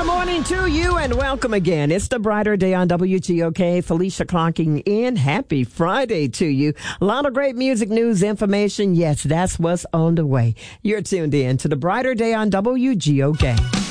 Morning to you and welcome again. It's the brighter day on WGOK. Felicia clocking in. Happy Friday to you. A lot of great music, news, information. Yes, that's what's on the way. You're tuned in to the brighter day on WGOK.